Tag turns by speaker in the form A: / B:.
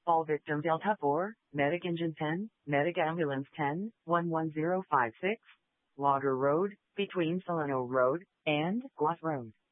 A: All victims Delta 4, Medic Engine 10, Medic Ambulance 10, 11056, Logger Road, between Solano Road and Gloss Road.